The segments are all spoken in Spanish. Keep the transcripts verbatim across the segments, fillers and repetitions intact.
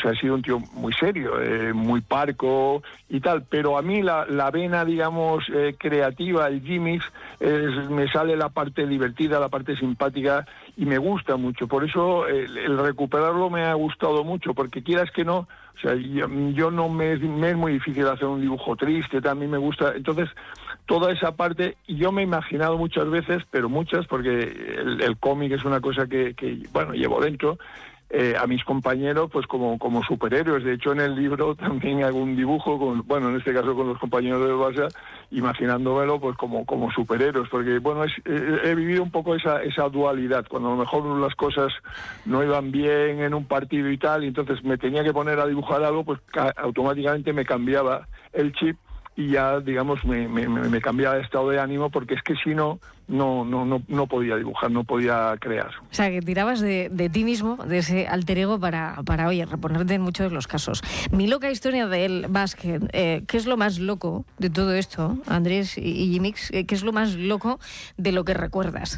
sea, ha sido un tío muy serio, eh, muy parco y tal, pero a mí la, la vena, digamos, eh, creativa, el gimmicks, es, me sale la parte divertida, la parte simpática, y me gusta mucho. Por eso el, el recuperarlo me ha gustado mucho, porque quieras que no, o sea, yo, yo no me, me es muy difícil hacer un dibujo triste, también me gusta. Entonces, toda esa parte, y yo me he imaginado muchas veces, pero muchas, porque el, el cómic es una cosa que, que bueno, llevo dentro, eh, a mis compañeros pues como, como superhéroes. De hecho, en el libro también hago un dibujo, con, bueno, en este caso con los compañeros del Barça, imaginándomelo pues como, como superhéroes, porque bueno, es, eh, he vivido un poco esa, esa dualidad, cuando a lo mejor las cosas no iban bien en un partido y tal, y entonces me tenía que poner a dibujar algo, pues ca- automáticamente me cambiaba el chip y ya, digamos, me, me, me cambiaba de estado de ánimo, porque es que si no, no, no, no, no podía dibujar, no podía crear. O sea, que tirabas de, de ti mismo, de ese alter ego, para, para, oye, reponerte en muchos de los casos. Mi loca historia del básquet, eh, ¿qué es lo más loco de todo esto, Andrés y, y Gimmicks? ¿Qué es lo más loco de lo que recuerdas?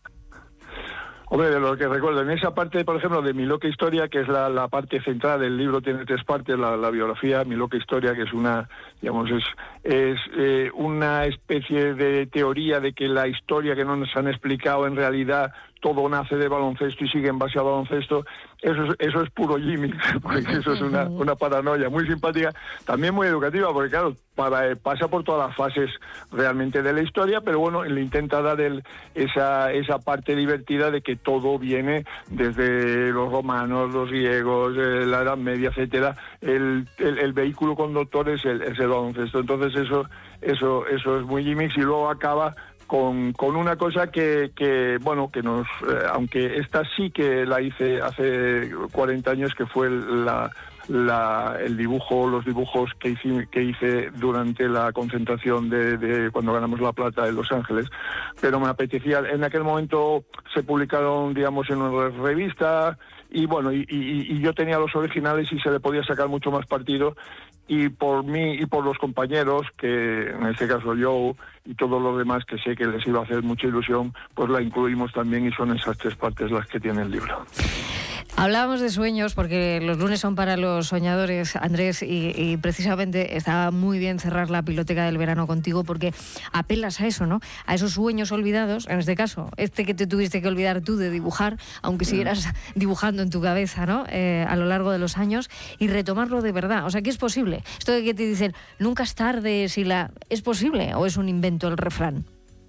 Hombre, de lo que recuerdo, en esa parte, por ejemplo, de Mi loca historia, que es la, la parte central del libro, tiene tres partes: la, la biografía, Mi loca historia, que es una, digamos, es, es eh, una especie de teoría de que la historia que no nos han explicado, en realidad todo nace de baloncesto y sigue en base al baloncesto. Eso es, eso es puro gimmick, porque eso es una, una paranoia muy simpática, también muy educativa, porque claro, para, eh, pasa por todas las fases realmente de la historia, pero bueno, le intenta dar el, esa, esa parte divertida de que todo viene desde los romanos, los griegos, eh, la Edad Media, etcétera. El, el, el vehículo conductor es el, es el baloncesto. Entonces eso, eso, eso es muy gimmick, y luego acaba Con, con una cosa que, que bueno, que nos, eh, aunque esta sí que la hice hace cuarenta años, que fue la, la, el dibujo, los dibujos que hice, que hice durante la concentración de, de cuando ganamos la plata en Los Ángeles, pero me apetecía, en aquel momento se publicaron, digamos, en una revista, y bueno, y, y, y yo tenía los originales y se le podía sacar mucho más partido, y por mí y por los compañeros, que en este caso yo y todos los demás, que sé que les iba a hacer mucha ilusión, pues la incluimos también, y son esas tres partes las que tiene el libro. Hablábamos de sueños, porque los lunes son para los soñadores, Andrés, y, y precisamente estaba muy bien cerrar la piloteca del verano contigo, porque apelas a eso, ¿no? A esos sueños olvidados, en este caso, este que te tuviste que olvidar tú de dibujar, aunque siguieras dibujando en tu cabeza, ¿no? Eh, a lo largo de los años, y retomarlo de verdad. O sea, ¿qué es posible? Esto de que te dicen, nunca es tarde, si la... ¿es posible o es un invento el refrán?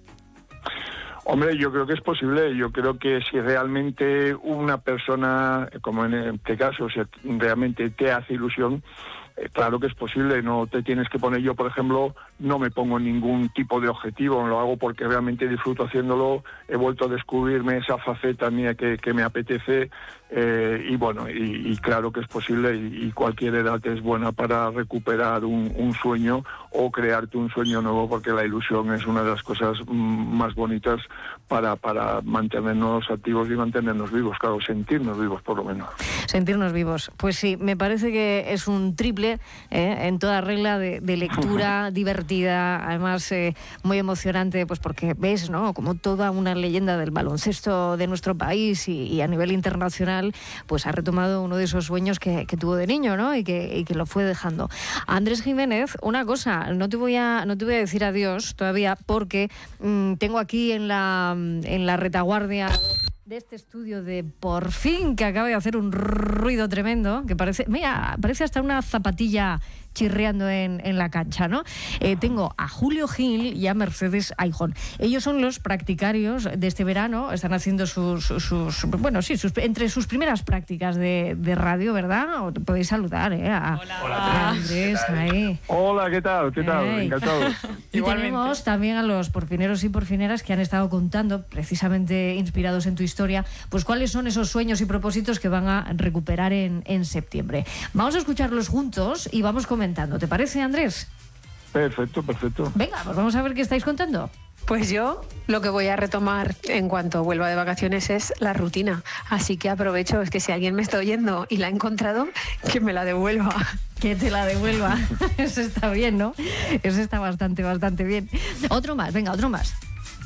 Hombre, yo creo que es posible. Yo creo que si realmente una persona, como en este caso, si realmente te hace ilusión, eh, claro que es posible. No te tienes que poner, yo por ejemplo no me pongo ningún tipo de objetivo, lo hago porque realmente disfruto haciéndolo. He vuelto a descubrirme esa faceta mía que, que me apetece, eh, y bueno, y, y claro que es posible, y, y cualquier edad es buena para recuperar un, un sueño o crearte un sueño nuevo, porque la ilusión es una de las cosas mm, más bonitas para, para mantenernos activos y mantenernos vivos, claro, sentirnos vivos por lo menos. Sentirnos vivos, pues sí, me parece que es un triple, eh, en toda regla, de, de lectura divertida, además eh, muy emocionante, pues porque ves, ¿no?, como toda una leyenda del baloncesto de nuestro país y, y a nivel internacional, pues ha retomado uno de esos sueños que, que tuvo de niño, ¿no?, y que, y que lo fue dejando. Andrés Jiménez, una cosa, no te voy a, no te voy a decir adiós todavía, porque mmm, tengo aquí en la, en la retaguardia de este estudio de Por Fin, que acaba de hacer un ruido tremendo, que parece, mira, parece hasta una zapatilla chirriando en, en la cancha, ¿no? Eh, tengo a Julio Gil y a Mercedes Aijón. Ellos son los practicarios de este verano, están haciendo sus, sus bueno, sí, sus, entre sus primeras prácticas de, de radio, ¿verdad? O podéis saludar, ¿eh? A, Hola. a Andrés, ahí. Hola, ¿qué tal? ¿Qué tal? Hey. Encantado. Y Igualmente. tenemos también a los porfineros y porfineras que han estado contando, precisamente inspirados en tu historia, pues cuáles son esos sueños y propósitos que van a recuperar en, en septiembre. Vamos a escucharlos juntos y vamos comentando. ¿Te parece, Andrés? Perfecto, perfecto. Venga, pues vamos a ver qué estáis contando. Pues yo lo que voy a retomar en cuanto vuelva de vacaciones es la rutina. Así que aprovecho, es que si alguien me está oyendo y la ha encontrado, que me la devuelva. Que te la devuelva. Eso está bien, ¿no? Eso está bastante, bastante bien. Otro más, venga, otro más.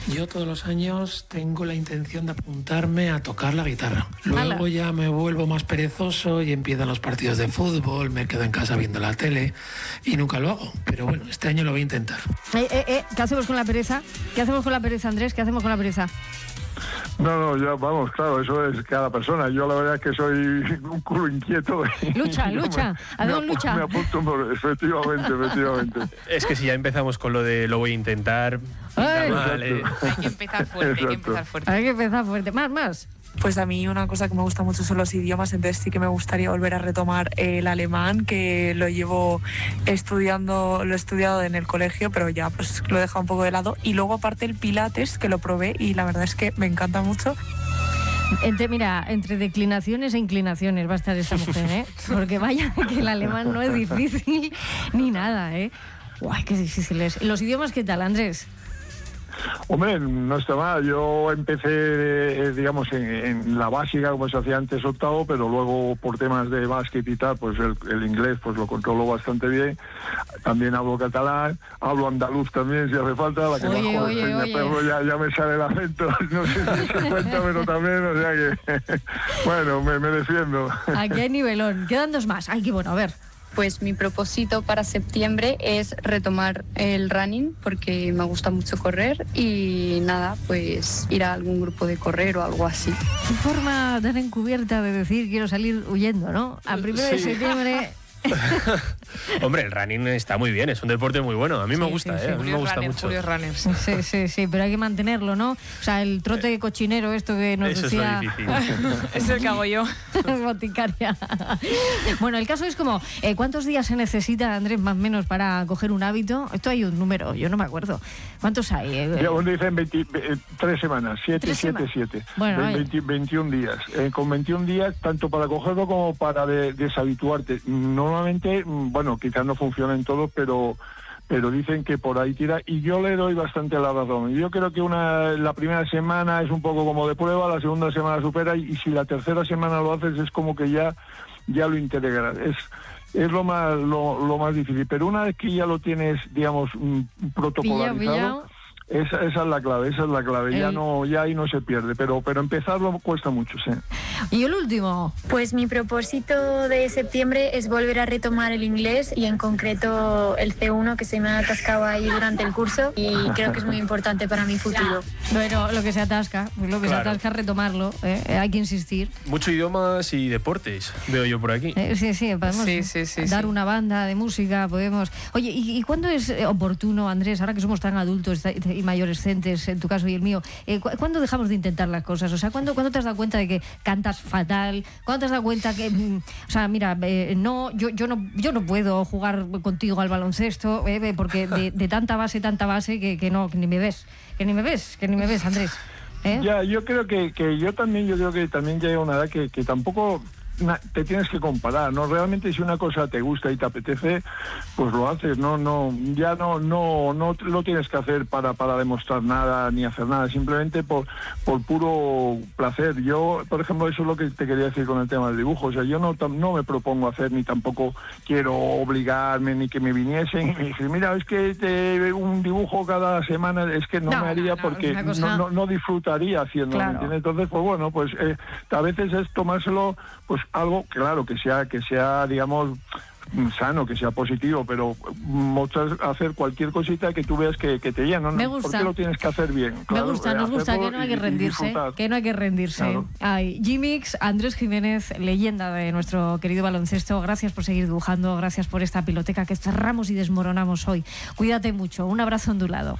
Yo todos los años tengo la intención de apuntarme a tocar la guitarra. Luego Ala. ya me vuelvo más perezoso y empiezan los partidos de fútbol, me quedo en casa viendo la tele y nunca lo hago. Pero bueno, este año lo voy a intentar. Eh, eh, eh, ¿Qué hacemos con la pereza? ¿Qué hacemos con la pereza, Andrés? ¿Qué hacemos con la pereza? No, no, ya vamos, claro, eso es cada persona. Yo la verdad es que soy un culo inquieto. Lucha, lucha, hacemos lucha. Me apunto por, efectivamente, efectivamente. Es que si ya empezamos con lo de lo voy a intentar... Vale. Hay que empezar fuerte, Exacto. hay que empezar fuerte. Hay que empezar fuerte. Más, más. Pues a mí una cosa que me gusta mucho son los idiomas, entonces sí que me gustaría volver a retomar el alemán, que lo llevo estudiando, lo he estudiado en el colegio, pero ya pues lo he dejado un poco de lado. Y luego aparte el pilates, que lo probé y la verdad es que me encanta mucho. Entre, mira, entre declinaciones e inclinaciones va a estar esta mujer, ¿eh? Porque vaya que el alemán no es difícil ni nada, ¿eh? Uy, qué difícil es. ¿Los idiomas qué tal, Andrés? Hombre, no está mal. Yo empecé, eh, digamos, en, en la básica, como se hacía antes, octavo, pero luego por temas de básquet y tal, pues el, el inglés pues lo controlo bastante bien. También hablo catalán, hablo andaluz también, si hace falta. La que oye, bajo oye, el oye. perro ya, ya me sale el acento, no sé si se cuenta, pero también, o sea que, bueno, me, me defiendo. Aquí hay nivelón. Quedan dos más. Ay, qué bueno, a ver. Pues mi propósito para septiembre es retomar el running porque me gusta mucho correr y nada, pues ir a algún grupo de correr o algo así. Qué forma tan encubierta de decir quiero salir huyendo, ¿no? A primero sí. de septiembre... Hombre, el running está muy bien, es un deporte muy bueno. A mí sí, me gusta, sí, sí. ¿eh? A mí me gusta runner, mucho. Runner, sí. sí, sí, sí, pero hay que mantenerlo, ¿no? O sea, el trote cochinero, esto que nos Eso decía... es lo difícil. Es el que hago yo. Boticaria. Bueno, el caso es como, eh, ¿cuántos días se necesita, Andrés, más o menos, para coger un hábito? Esto hay un número, yo no me acuerdo. ¿Cuántos hay? Eh, ya, bueno, dicen veinte, tres semanas, siete, siete, siete. Bueno, veinte, veintiún días. Eh, con veintiún días, tanto para cogerlo como para de, deshabituarte. Normalmente... Bueno, quizás no funcionen todos, pero pero dicen que por ahí tira, y yo le doy bastante la razón. Yo creo que una la primera semana es un poco como de prueba, la segunda semana supera, y, y si la tercera semana lo haces es como que ya ya lo integras. Es es lo más lo, lo más difícil, pero una vez que ya lo tienes, digamos, protocolarizado, pilla, pilla. Esa, esa es la clave, esa es la clave. El... Ya no, ya ahí no se pierde, pero pero empezarlo cuesta mucho, sí. ¿Y el último? Pues mi propósito de septiembre es volver a retomar el inglés y en concreto el ce uno, que se me ha atascado ahí durante el curso y creo que es muy importante para mi futuro. Bueno, lo que se atasca, lo que claro. se atasca es retomarlo, ¿eh? Hay que insistir. Mucho idiomas y deportes, veo yo por aquí. Eh, sí, sí, podemos sí, sí, sí, dar sí. una banda de música, podemos... Oye, ¿y, y cuándo es oportuno, Andrés, ahora que somos tan adultos y mayorescentes, en tu caso y el mío, eh, ¿cu ¿cuándo dejamos de intentar las cosas? O sea, ¿cuándo, ¿cuándo te has dado cuenta de que cantas fatal? ¿Cuándo te has dado cuenta que, mm, o sea, mira, eh, no, yo, yo no, yo no puedo jugar contigo al baloncesto, eh, porque de, de tanta base, tanta base que, que no, que ni me ves, que ni me ves, que ni me ves, Andrés. ¿Eh? Ya, yo creo que, que yo también, yo creo que también llega una edad que, que tampoco te tienes que comparar, ¿no? Realmente si una cosa te gusta y te apetece, pues lo haces, no, no, ya no, no, no lo tienes que hacer para, para demostrar nada ni hacer nada, simplemente por, por puro placer. Yo, por ejemplo, eso es lo que te quería decir con el tema del dibujo, o sea, yo no, no me propongo hacer ni tampoco quiero obligarme ni que me viniesen y me dicen, mira, es que te, un dibujo cada semana, es que no, no me haría no, porque cosa... no, no, no disfrutaría haciéndolo, claro. ¿me entiendes? Entonces, pues bueno, pues eh, a veces es tomárselo, pues algo, claro, que sea, que sea, digamos, sano, que sea positivo, pero mostrar, hacer cualquier cosita que tú veas que, que te llena, ¿no? Me gusta. ¿Por qué lo tienes que hacer bien? Claro, me gusta, nos gusta, que no hay que rendirse, que no hay que rendirse. Claro. Ay, G-Mix, Andrés Jiménez, leyenda de nuestro querido baloncesto, gracias por seguir dibujando, gracias por esta piloteca que cerramos y desmoronamos hoy. Cuídate mucho, un abrazo ondulado.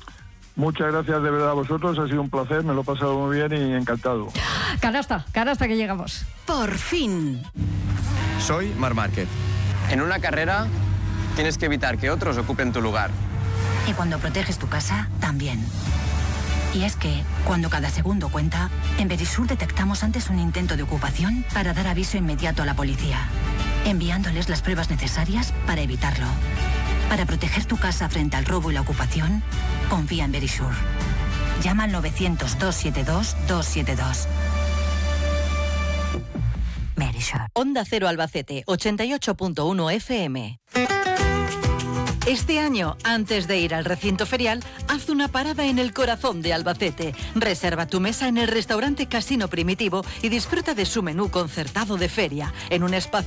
Muchas gracias de verdad a vosotros, ha sido un placer, me lo he pasado muy bien y encantado. Canasta, canasta que llegamos. Por fin. Soy Marc Márquez. En una carrera tienes que evitar que otros ocupen tu lugar. Y cuando proteges tu casa, también. Y es que, cuando cada segundo cuenta, en Verisur detectamos antes un intento de ocupación para dar aviso inmediato a la policía, enviándoles las pruebas necesarias para evitarlo. Para proteger tu casa frente al robo y la ocupación, confía en Verisur. Llama al novecientos, doscientos setenta y dos, doscientos setenta y dos. Verisur. Onda Cero Albacete, ochenta y ocho punto uno F M. Este año, antes de ir al recinto ferial, haz una parada en el corazón de Albacete. Reserva tu mesa en el restaurante Casino Primitivo y disfruta de su menú concertado de feria, en un espacio